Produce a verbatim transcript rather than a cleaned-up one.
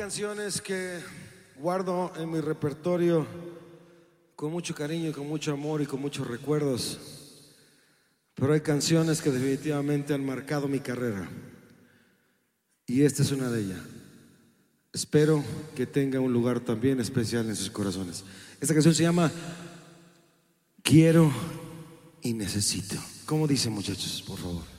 canciones que guardo en mi repertorio con mucho cariño y con mucho amor y con muchos recuerdos, pero hay canciones que definitivamente han marcado mi carrera y esta es una de ellas. Espero que tenga un lugar también especial en sus corazones. Esta canción se llama Quiero y Necesito. ¿Cómo dicen, muchachos? Por favor.